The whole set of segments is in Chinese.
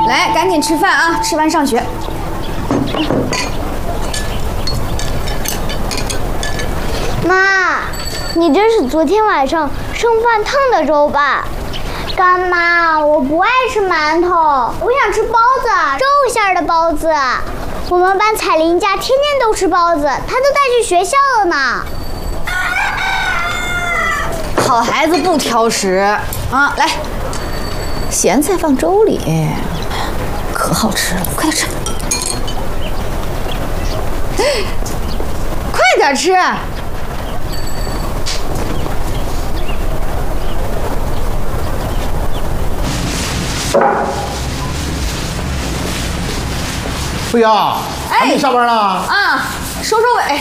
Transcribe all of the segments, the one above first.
来，赶紧吃饭啊！吃完上学。 妈，你这是昨天晚上剩饭烫的粥吧？干妈，我不爱吃馒头，我想吃包子，肉馅的包子。我们班彩玲家天天都吃包子，她都带去学校了呢。 好孩子不挑食啊！来，咸菜放粥里，可好吃了，快点吃，快点吃。 飞扬，还没上班呢？ 啊，收尾。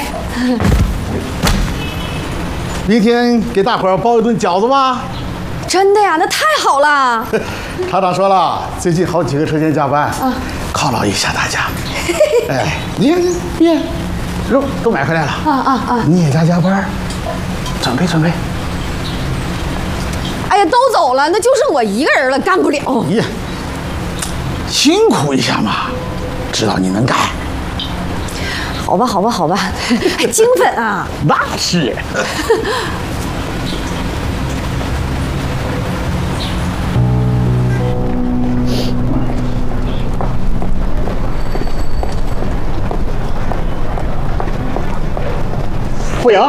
明天给大伙儿包一顿饺子吧。 真的呀，那太好了。 厂长说了，最近好几个车间加班，犒劳一下大家。哎，你看，肉都买回来了。你也加班，准备准备。 哎呀，都走了，那就剩我一个人了，干不了。 咦，辛苦一下嘛，知道你能干。 好吧，好吧，好吧，精分啊！ 那是。不赢。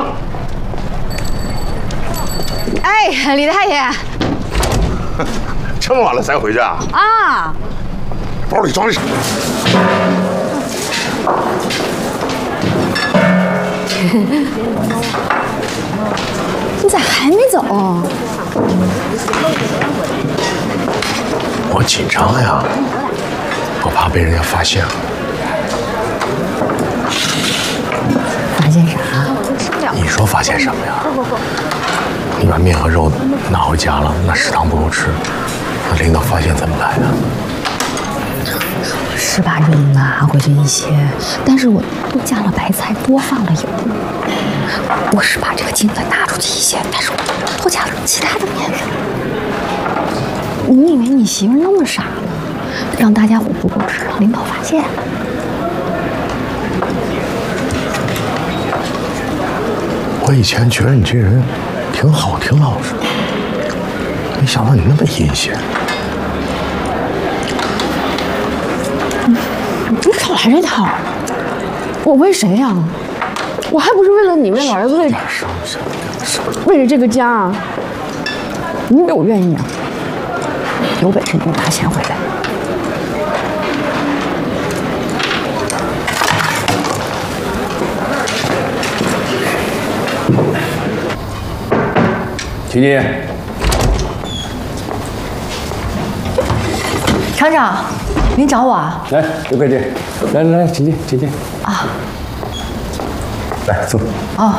哎，李大爷。 这么晚了才回去啊？ 啊。 包里装的啥？ 你咋还没走？ 我紧张呀，我怕被人家发现了。 发现啥？ 你说发现什么呀？你把面和肉拿回家了，那食堂不够吃，那领导发现怎么办呀？ 是把肉拿回去一些，但是我多加了白菜，多放了油。我是把这个金粉拿出去一些，但是我多加了其他的面粉。你以为你媳妇那么傻呢？让大家伙不够吃，让领导发现？ 我以前觉得你这人挺好，挺老实，没想到你那么阴险。 你少来这套！我为谁呀？我还不是为了你，为了儿子，为了这个家啊！你以为我愿意啊？有本事你就拿钱回来。 琪琪， 厂长，您找我啊？ 来，刘会计，来，请进。 啊， 来坐。 哦，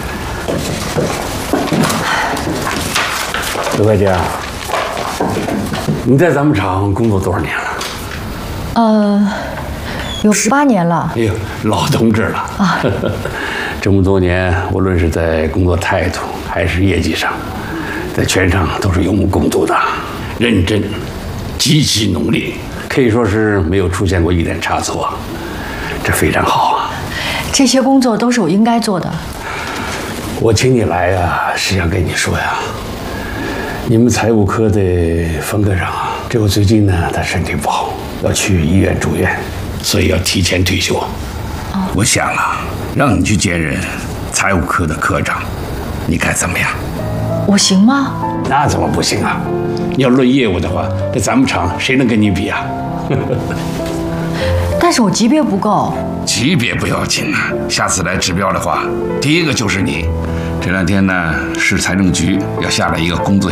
刘会计啊，你在咱们厂工作多少年了？ 有18年了。 哎呦，老同志了啊！这么多年，无论是在工作态度还是业绩上，在全厂都是有目共睹的，认真、积极努力，可以说是没有出现过一点差错，这非常好啊！ 这些工作都是我应该做的。 我请你来呀，是想跟你说呀，你们财务科的冯科长啊，这不最近呢，他身体不好，要去医院住院，所以要提前退休。我想啊，让你去兼任财务科的科长，你看怎么样？ 我行吗？ 那怎么不行啊？你要论业务的话，在咱们厂谁能跟你比啊？ 但是我级别不够。 级别不要紧啊，下次来指标的话，第一个就是你。这2天呢，市财政局要下来一个工作